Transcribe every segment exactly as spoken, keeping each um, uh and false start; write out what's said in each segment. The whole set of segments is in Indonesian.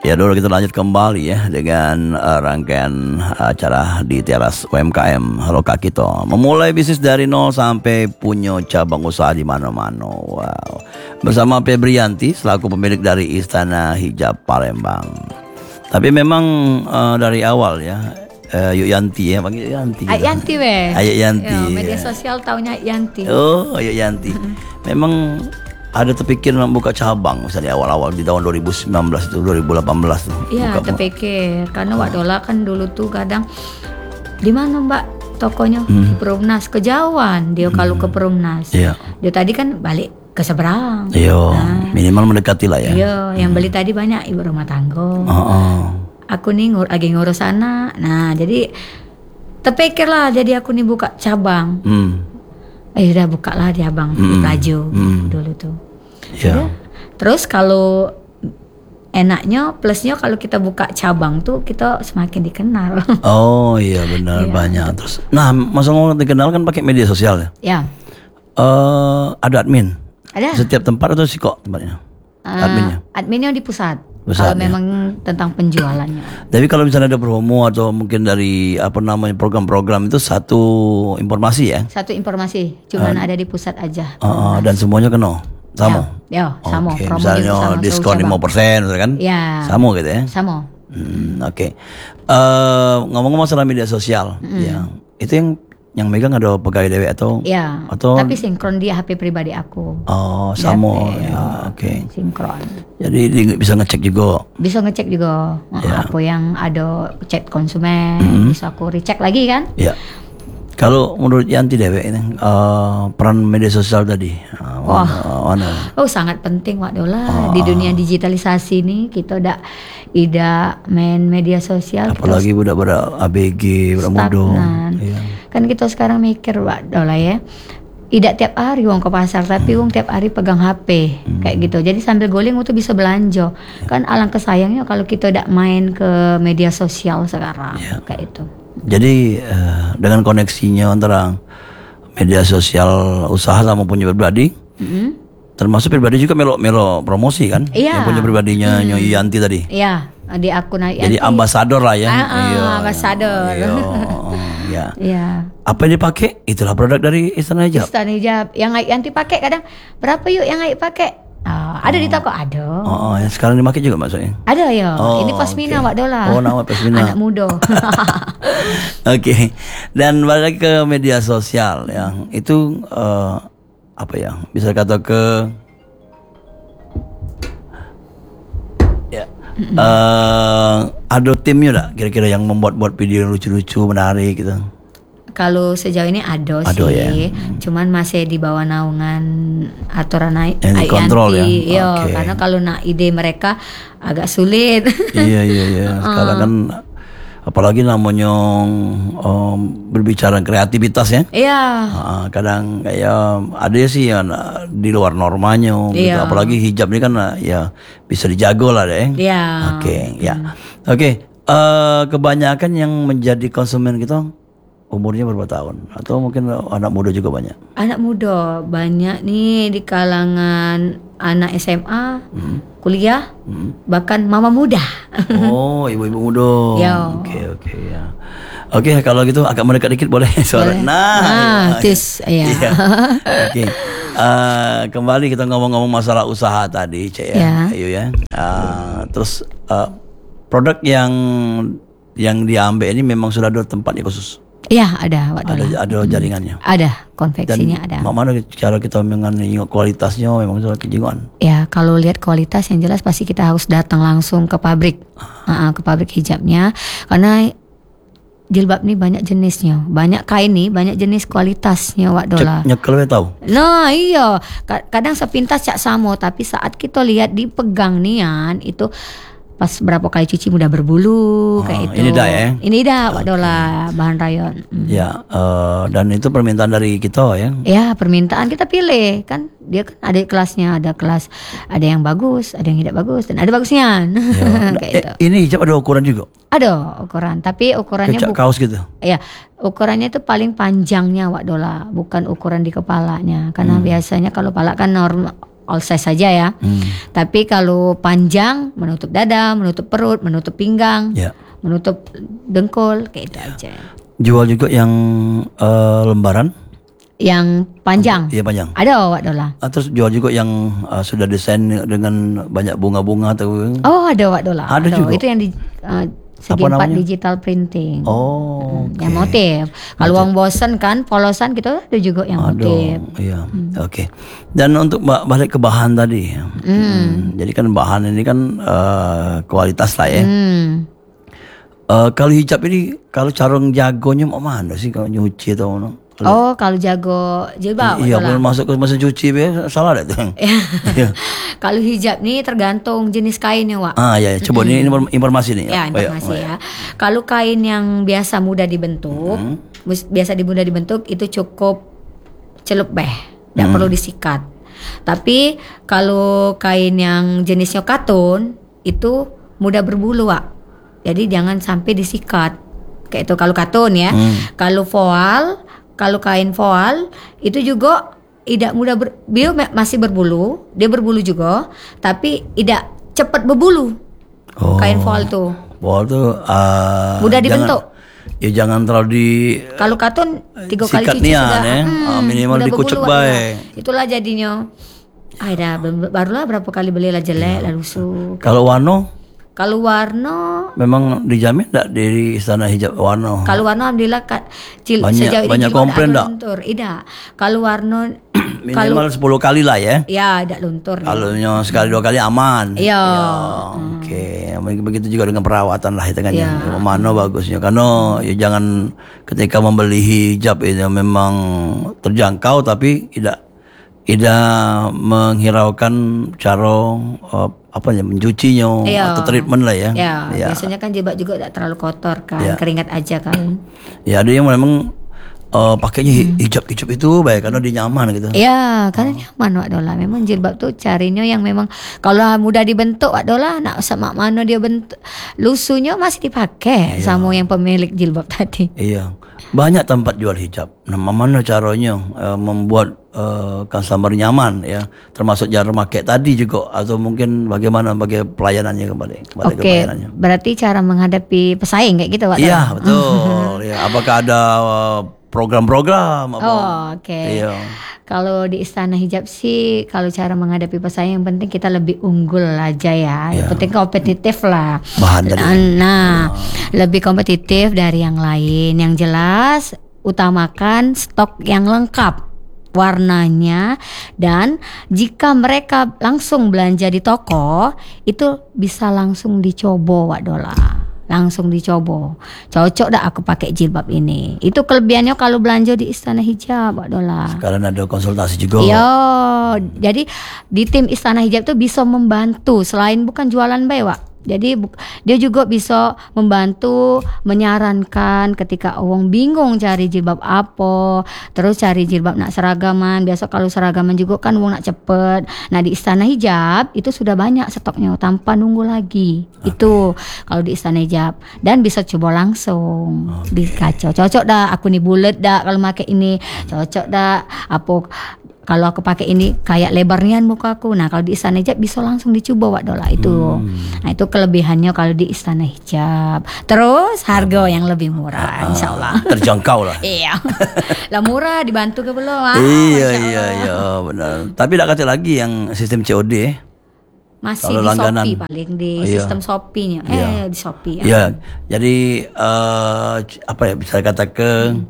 Ya dulu kita lanjut kembali ya dengan uh, rangkaian acara di Teras U M K M Halo Kak Kito. Memulai bisnis dari nol sampai punya cabang usaha di mana-mana. Wow. Bersama Febrianti selaku pemilik dari Istana Hijab Palembang. Tapi memang uh, dari awal ya uh, Yuk Yanti ya, panggil Yanti. Ayuk Yanti weh. Ayuk Yanti. Yo, media sosial taunya Ayuk Yanti. Oh, Ayuk Yanti. Memang ada terpikir membuka cabang misalnya awal-awal di tahun dua ribu sembilan belas itu dua ribu delapan belas tuh. Iya, terpikir karena Wak Dola kan dulu tuh kadang di mana Mbak tokonya hmm. di Perumnas kejauhan dia hmm. kalau ke Perumnas. Iya. Dia tadi kan balik ke seberang. Iya, nah, minimal mendekati lah ya. Iya, yang hmm. beli tadi banyak ibu rumah tangga. Oh, oh. Aku nih ngur, lagi ngurus sana. Nah, jadi terpikir lah jadi aku nih buka cabang. Hmm. Eh udah buka lah di Abang mm. Baju mm. dulu tuh. Yeah. Terus kalau enaknya plusnya kalau kita buka cabang tuh kita semakin dikenal. Oh iya benar yeah. banyak. Terus, nah masa ngomong dikenal kan pakai media sosial ya? Ya. Uh, ada admin. Ada. Setiap tempat atau sih kok tempatnya? Uh, Adminnya. Adminnya di pusat. Pusat, kalau ya. memang tentang penjualannya. Tapi kalau misalnya ada promo atau mungkin dari apa namanya program-program itu satu informasi ya? Satu informasi, cuman uh, ada di pusat aja. Uh, dan semuanya kena sama. Ya, ya sama. Okay. Promo misalnya gitu sama, diskon lima persen kan? Ya. Sama gitu ya? Sama. Hmm, Oke. Okay. Uh, ngomong-ngomong masalah media sosial, mm. ya itu yang yang megang ada pegawai dewe atau? Ya. Atau? Tapi sinkron dia H P pribadi aku. Oh, sama. Ya, oke. Okay. Sinkron. Jadi dia bisa ngecek juga. Bisa ngecek juga ya. Apa yang ada chat konsumen, mm-hmm. bisa aku recheck lagi kan? Ya. Kalau menurut Yanti dewe ini uh, peran media sosial tadi, uh, Wah. mana? Oh sangat penting Wak uh, Dola di dunia digitalisasi nih kita udah tidak main media sosial. Apalagi budak pada A B G, budak muda. Iya. Kan kita sekarang mikir Wak Dola ya. Tidak tiap hari wong ke pasar, tapi wong tiap hari pegang H P hmm. kayak gitu. Jadi sambil goling tuh bisa belanja. Ya. Kan alangkah sayangnya kalau kita tidak main ke media sosial sekarang ya. Kayak itu. Jadi uh, dengan koneksinya antara media sosial usaha sama punya pribadi, mm-hmm. termasuk pribadi juga melo-melo promosi kan? Iya. Yang punya pribadinya mm. Nyoy Yanti tadi. Iya. Di akun Yanti. Jadi ambasador lah ya. Ah, ah, iya, ambasador. Iya. Ya. Iya. Apa yang dipakai? Itulah produk dari Istana Hijab. Istana Hijab. Yang Yanti pakai kadang berapa yuk yang Yanti pakai? Oh, ada oh. di toko ada. Oh, oh, yang sekarang dipakai juga maksudnya? Ada ya. Oh, ini Pasmina okay. Wak Dola. Oh, nama Pasmina. Anak muda. Oke. Okay. Dan balik lagi ke media sosial yang itu uh, apa ya? Bisa kata ke ya. Mm-hmm. Uh, ada timnya tak kira-kira yang membuat-buat video lucu-lucu menarik gitu? Kalau sejauh ini ada sih, ya? hmm. cuman masih di bawah naungan aturan I kontrol ya. Iya, okay. karena kalau nak ide mereka agak sulit. Iya iya iya. Sekarang kan apalagi namanya um, berbicara kreativitas ya. Iya. Uh, kadang kayak ada sih yang di luar normanya. Gitu. Iya. Apalagi hijab ini kan ya bisa dijago lah deh. Iya. Oke, okay, ya. Oke, okay. uh, kebanyakan yang menjadi konsumen kita umurnya berapa tahun? Atau mungkin anak muda juga banyak? Anak muda banyak nih di kalangan anak S M A, hmm. kuliah, hmm. bahkan mama muda. Oh, ibu-ibu muda. Yo. Oke, oke ya. Oke, kalau gitu agak mendekat dikit boleh suara. Boleh. Nah, nah tis, ya. Iya. Oke. Uh, kembali kita ngomong-ngomong masalah usaha tadi, Cek ya. Ya. Ayo ya. Uh, terus uh, produk yang yang diambil ini memang sudah ada tempatnya khusus. Iya ada, Wak Dola. Ada, ada jaringannya. Ada, konveksinya dan ada. Mana cara kita mengenai kualitasnya memang sudah kejenguan. Ya kalau lihat kualitas yang jelas pasti kita harus datang langsung ke pabrik, uh, ke pabrik hijabnya, karena jilbab nih banyak jenisnya, banyak kain nih, banyak jenis kualitasnya Wak Dola. Nyekel we tahu. Nah iya, kadang sepintas cak samo, tapi saat kita lihat dipegang nian itu pas berapa kali cuci mudah berbulu oh, kayak itu. Ini dah ya. Ini dah Wak Dola, bahan rayon. Hmm. Ya, uh, dan itu permintaan dari kita ya. Ya, permintaan kita pilih kan. Dia kan ada kelasnya, ada kelas, ada yang bagus, ada yang tidak bagus, dan ada bagusnya. Ya. Kayak eh, itu. Ini hijab ada ukuran juga? Ada ukuran, tapi ukurannya bukan kaos gitu. Ya, ukurannya itu paling panjangnya Wak Dola, bukan ukuran di kepalanya. Karena hmm. biasanya kalau pala kan normal all size saja ya. Hmm. Tapi kalau panjang menutup dada, menutup perut, menutup pinggang, Ya. menutup dengkul, kayak itu aja. Jual juga yang eh, lembaran? Yang panjang. Iya panjang. Ada Wak Dola. Ah, terus jual juga yang uh, sudah desain dengan banyak bunga-bunga atau Oh, ada Wak Dola. Ada juga? Itu yang di uh, segi Apa empat namanya? digital printing. Oh, oke. Yang motif. Kalau uang bosen kan, polosan gitu ada juga yang Aduh, motif. iya, oke. Dan untuk ba- balik ke bahan tadi, hmm, jadi kan bahan ini kan uh, kualitas lah ya. Hmm. Uh, kalau hijab ini, kalau carung jagonya mau mana sih kalau nyuci atau mana? Oh, kalau jago jilbab. Iya, Wak Dola. belum masuk ke mesin cuci, be, salah deh tuh. Iya. Kalau hijab nih tergantung jenis kainnya, Wak. Ah, ya, coba ini inform- informasi nih. Ya, Oh, iya, informasi oh, iya. ya. Kalau kain yang biasa mudah dibentuk, mus- biasa di- mudah dibentuk itu cukup celup beh, tidak perlu disikat. Tapi kalau kain yang jenisnya katun itu mudah berbulu, Wak. Jadi jangan sampai disikat. Kayak itu kalau katun ya. Kalau voal, kalau kain voal itu juga tidak mudah ber, dia ma- masih berbulu, dia berbulu juga, tapi tidak cepat berbulu. Oh. Kain voal tuh. Bol tuh uh, Mudah jangan- dibentuk. Ya jangan terlalu di Kalau katun tiga kali sikat cuci nian, sudah. ya. Ah, minimal udah dikucek berbulu, Wak, baik. Dola. Itulah jadinya. Ah, dah ber- barulah berapa kali belilah jelek, lalu lusuh. Kalau warna Kalau warna, memang dijamin enggak dari istana hijab warna? kalau warna alhamdulillah Kak, cil, Banyak- sejauh ini banyak juga komplain ada dak? luntur. Tidak. Kalau warna Minimal sepuluh kali lah ya. ya ada luntur. Kalau yang sekali dua kali aman. Iya. Ya, Oke, begitu juga dengan perawatan lah itu kan ya. Iya. Mana bagusnya? Karena ya jangan ketika membeli hijab itu memang terjangkau tapi tidak tidak menghiraukan cara uh, apa ya mencucinya Iya. atau treatment lah ya. Ya, Ya. biasanya kan jilbab juga tidak terlalu kotor kan, Ya. keringat aja kan. Ya ada yang memang uh, pakainya hi- hijab-hijab itu baik karena dia nyaman gitu. Ya, karena nyaman Wak Dola. Memang jilbab tuh carinya yang memang kalau mudah dibentuk Wak Dola, nak sama mana dia bentuk lusuhnya masih dipakai sama yang pemilik jilbab tadi. Iya. Banyak tempat jual hijab. Nah, mana caranya uh, membuat uh, customer nyaman ya, termasuk cara pakai tadi juga atau mungkin bagaimana bagi pelayanannya kembali kembali ke Oke, pelayanannya. berarti cara menghadapi pesaing kayak gitu Wak Dola. Iya, betul. Ya, apakah ada uh, program-program apa? Oh, oke. Iya. Kalau di Istana Hijab sih, kalau cara menghadapi pesaing yang penting kita lebih unggul aja ya. Yang penting kompetitif lah. Bahan tadi. Nah, lebih kompetitif dari yang lain. Yang jelas, utamakan stok yang lengkap warnanya, dan jika mereka langsung belanja di toko itu bisa langsung dicoba Wak Dola. Langsung dicoba. Cocok dah aku pakai jilbab ini. Itu kelebihannya kalau belanja di Istana Hijab Wak Dola. Sekarang ada konsultasi juga. Iya, jadi di tim Istana Hijab tuh bisa membantu selain bukan jualan bae, Wak. Jadi bu- dia juga bisa membantu menyarankan ketika orang bingung cari jilbab apa, terus cari jilbab nak seragaman. Biasa kalau seragaman juga kan orang nak cepet. Nah di Istana Hijab itu sudah banyak stoknya tanpa nunggu lagi. Itu kalau di Istana Hijab, dan bisa coba langsung di kaca. Cocok dah aku nih bulat dah kalau pakai ini. Cocok dah apa kalau aku pakai ini kayak lebarnya muka aku. Nah kalau di Istana Hijab bisa langsung dicoba Wak Dola itu. Nah itu kelebihannya kalau di Istana Hijab. Terus harga yang lebih murah, insya Allah. Terjangkau lah. Iya. Lah murah dibantu ke belum? Ah, iya Masya iya Allah. iya benar. Tapi tidak kata lagi yang sistem C O D eh. Masih Kalau di langganan. Shopee paling di Iya. sistem Shopee-nya. Eh Iya. di Shopee ya. Ya, jadi eh, c- apa ya bisa katakan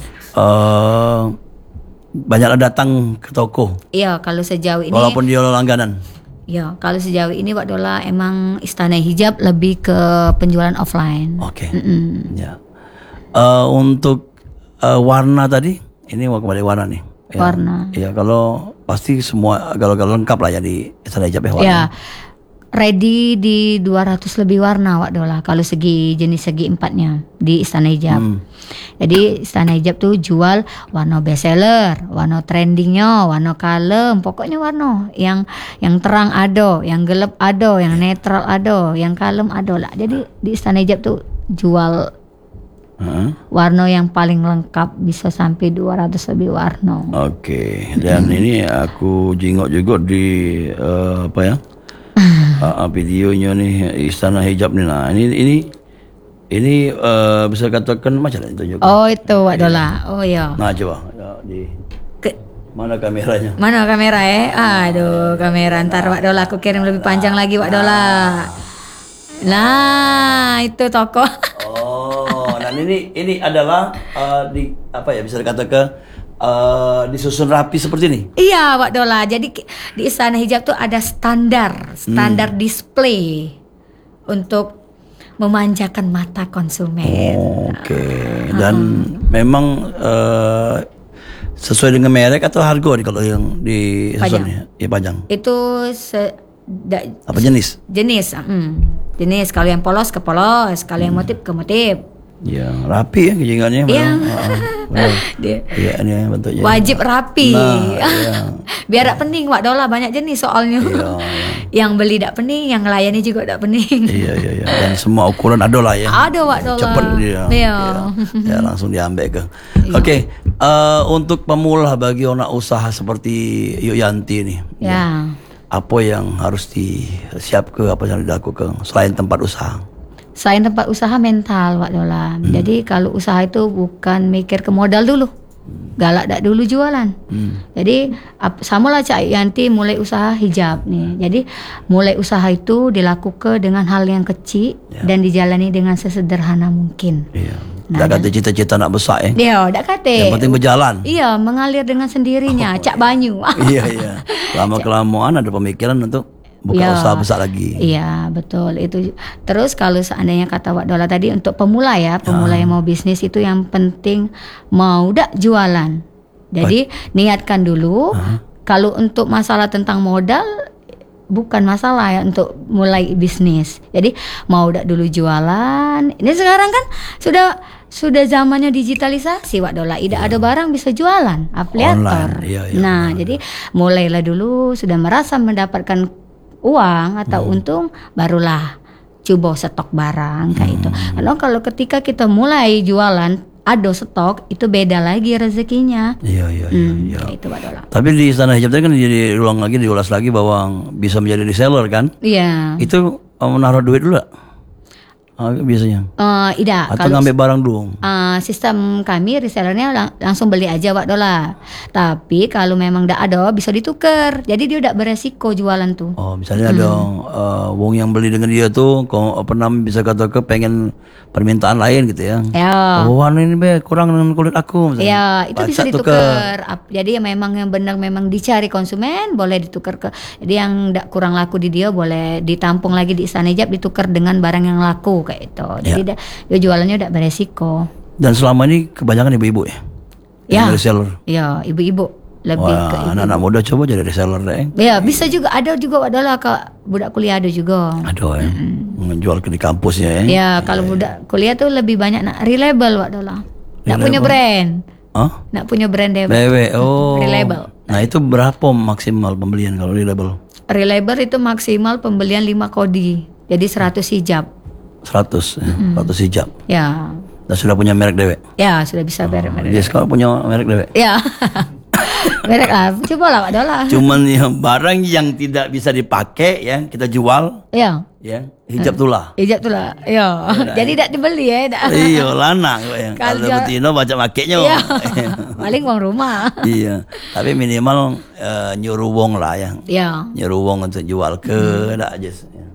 eh banyaklah datang ke toko Iya, kalau sejauh ini walaupun dia langganan. ya, kalau sejauh ini Wak Dola emang Istana Hijab lebih ke penjualan offline. Oke. Mm-mm. Ya. Eh, untuk eh, warna tadi, ini mau kembali warna nih. Ya. Warna. Ya kalau pasti semua kalau-kalau lengkap lah ya di Istana Hijab ya warna. Ya, ready di dua ratus lebih warna Wak Dola kalau segi jenis segi empatnya di Istana Hijab. Hmm. Jadi Istana Hijab tuh jual warna bestseller, warna trendingnya, warna kalem, pokoknya warna yang yang terang ada, yang gelap ada, yang netral ada, yang kalem ada lah. Jadi di Istana Hijab tuh jual Heeh. Warna yang paling lengkap bisa sampai dua ratus lebih warna. Oke, dan ini aku jingok juga di uh, apa ya? uh, videonya nih Istana Hijab nih. Nah, ini ini ini uh, bisa katakan macam itu juga. Oh, itu Wak Dola. Oh ya. Nah, coba ya, di Ke- mana kameranya? Mana kamera eh? Aduh, kamera ntar Wak Dola aku kirim lebih panjang lagi Wak Dola. Nah, itu toko. Oh, nah ini ini adalah uh, di apa ya bisa dikatakan uh, disusun rapi seperti ini. Iya, Wak Dola. Jadi ki- di Istana Hijab tuh ada standar, standar display untuk memanjakan mata konsumen. Oke, dan memang uh, sesuai dengan merek atau harga nih kalau yang di Pajang. susunnya? Ya pajang. Itu se- da- Apa jenis? jenis, mm, jenis. Kalau yang polos ke polos, kalau yang motif ke motif. Ya rapi ya kijingannya. Iya. Dia Iya ini yang bentuknya. wajib rapi. Nah, iya. Biar tak pening Wak Dola, banyak jenis soalnya. Iya, Yang beli tak pening, yang melayani juga tak pening. Iya iya iya. Dan semua ukuran ada lah ya. Ada Wak Dola. Cepat dia. Iya. Ya, langsung diambil ke. Oke, eh, untuk pemula bagi anak usaha seperti Yuk Yanti nih. Ya. Apa yang harus disiapkan, apa yang dilakukan selain tempat usaha? Selain tempat usaha, mental Wak Dola. Hmm. Jadi kalau usaha itu bukan mikir ke modal dulu. Galak dak dulu jualan. Hmm. Jadi ap- samalah Cak Yanti mulai usaha hijab nih. Jadi mulai usaha itu dilakukan dengan hal yang kecil dan dijalani dengan sesederhana mungkin. Iya. Nah, Dah kata cita-cita nak besar eh. Dia dak kate. Yang penting berjalan. Iya, mengalir dengan sendirinya, Cak Banyu. Iya iya. Lama kelamaan ada pemikiran untuk buka Iya. usaha besar lagi. Iya, betul itu. Terus kalau seandainya kata Wak Dola tadi untuk pemula ya, pemula yang mau bisnis itu yang penting mau dak jualan. Jadi niatkan dulu. Kalau untuk masalah tentang modal bukan masalah ya untuk mulai bisnis. Jadi mau dak dulu jualan. Ini sekarang kan sudah sudah zamannya digitalisasi Wak Dola. Tidak ada barang bisa jualan, afiliator. Online, iya, iya, Nah, jadi mulailah dulu sudah merasa mendapatkan uang atau untung, barulah coba stok barang kayak itu. Karena kalau ketika kita mulai jualan ada stok itu beda lagi rezekinya. Iya iya iya. Hmm, iya. kayak itu Pak Dola. Tapi di Istana Hijab tadi kan diulang lagi, diulas lagi bahwa bisa menjadi reseller kan? Iya. Itu uh, menaruh duit dulu gak? Uh, biasanya. Eh, tidak. Atau Kalau ngambil barang dulu? Uh, sistem kami resellernya lang- langsung beli aja Wak Dola. Tapi kalau memang tidak ada bisa ditukar. Jadi dia tidak beresiko jualan tuh. Oh, misalnya ada uh, wong yang beli dengan dia tuh, kalau pernah bisa kata ke pengen permintaan lain gitu ya. Ya. Oh, warna ini be kurang dengan kulit aku. misalnya. Ya, itu bisa Baca ditukar. tuker. Ap- Jadi yang memang yang benar memang dicari konsumen boleh ditukar ke. Jadi yang tidak kurang laku di dia boleh ditampung lagi di Istana Hijab ditukar dengan barang yang laku kayak itu. Jadi Ya. da- dia jualannya tidak beresiko. Dan selama ini kebanyakan ibu-ibu ya? Ya. Yang reseller. Ya, ibu-ibu lebih ke Wah, ibu. anak-anak muda coba jadi reseller deh. Ya, bisa juga ada juga adalah ke budak kuliah ada juga. Aduh ya. Menjual ke di kampusnya ya. Ya, kalau budak kuliah tuh lebih banyak nak reliable Wak Dola. Nak punya brand. Hah? Nak punya brand deh. B W. Oh. Reliable. Nah, itu berapa maksimal pembelian kalau reliable? Reliable itu maksimal pembelian lima kodi. Jadi seratus hijab. seratus, ya. seratus hijab. Ya. Dan sudah punya merek dewe. Ya, sudah bisa ber merek. Dia sekarang punya merek dewe. Ya. Merek lah. Coba lah Wak Dola. Cuman yang barang yang tidak bisa dipakai ya kita jual Ya. ya hijab tulah. Hijab tu lah. Ya. Jadi tak dibeli ya. Tak. Iya lanang kok ya. Kalau Kalau jual- betino baca makainya. Ya. Paling uang rumah. Iya. Tapi minimal eh, nyuruh wong lah ya. Ya. Nyuruh wong untuk jual ke dak aja.